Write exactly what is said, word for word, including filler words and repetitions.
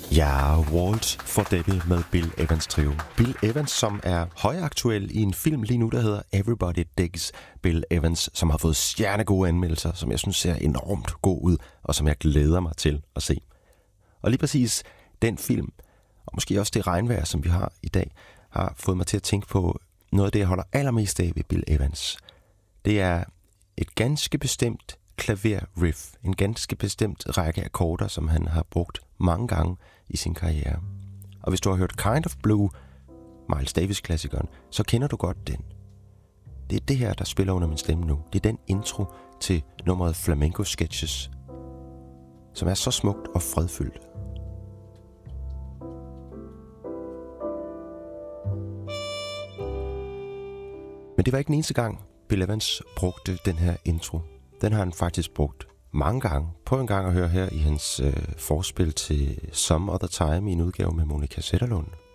Ja, Walt for Debbie med Bill Evans trio. Bill Evans, som er højaktuel i en film lige nu, der hedder Everybody Digs Bill Evans, som har fået stjernegode anmeldelser, som jeg synes ser enormt god ud, og som jeg glæder mig til at se. Og lige præcis den film, og måske også det regnvejr, som vi har i dag, har fået mig til at tænke på noget af det, jeg holder allermest af ved Bill Evans. Det er et ganske bestemt klaverriff, en ganske bestemt række akkorder, som han har brugt mange gange i sin karriere. Og hvis du har hørt Kind of Blue, Miles Davis-klassikeren, så kender du godt den. Det er det her, der spiller under min stemme nu. Det er den intro til nummeret Flamenco Sketches, som er så smukt og fredfyldt. Men det var ikke den eneste gang, Bill Evans brugte den her intro. Den har han faktisk brugt mange gange. Prøv en gang at høre her i hans øh, forspil til Some Other Time i en udgave med Monica Zetterlund.